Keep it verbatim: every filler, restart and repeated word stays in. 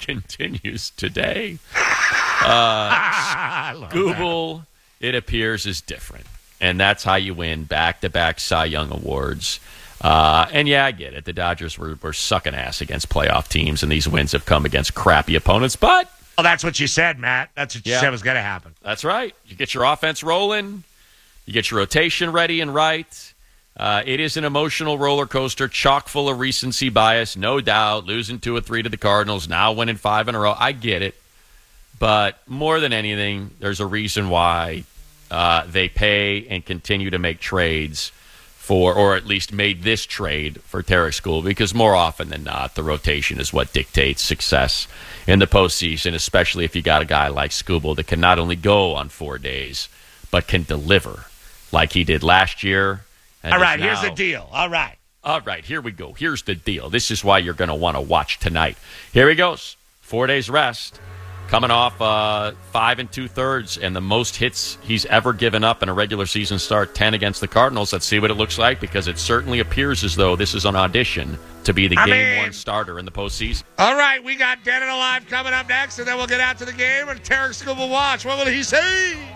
continues today. Uh, Google, it appears, is different. And that's how you win back-to-back Cy Young awards. Uh, and, yeah, I get it. The Dodgers were, were sucking ass against playoff teams, and these wins have come against crappy opponents. But well, that's what you said, Matt. That's what you yeah, said was going to happen. That's right. You get your offense rolling. You get your rotation ready and right. Uh, it is an emotional roller coaster, chock full of recency bias, no doubt. Losing two or three to the Cardinals, now winning five in a row. I get it. But more than anything, there's a reason why uh, they pay and continue to make trades for, or at least made this trade for Tarek Skubal, because more often than not, the rotation is what dictates success in the postseason, especially if you got a guy like Skubal that can not only go on four days, but can deliver like he did last year. All right, now, here's the deal. All right. All right, here we go. Here's the deal. This is why you're going to want to watch tonight. Here he goes. Four days rest. Coming off uh, five and two-thirds and the most hits he's ever given up in a regular season start, ten against the Cardinals. Let's see what it looks like, because it certainly appears as though this is an audition to be the I game mean, one starter in the postseason. All right, we got Dead and Alive coming up next, and then we'll get out to the game and Tarek Skubal watch. What will he say?